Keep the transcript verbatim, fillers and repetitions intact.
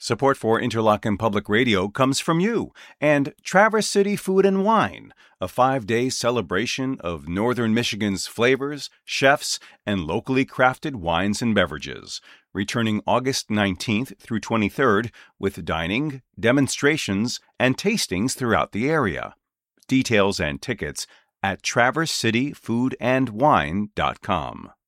Support for Interlochen Public Radio comes from you and Traverse City Food and Wine, a five-day celebration of Northern Michigan's flavors, chefs, and locally crafted wines and beverages, returning August nineteenth through twenty-third with dining, demonstrations, and tastings throughout the area. Details and tickets at traverse city food and wine dot com.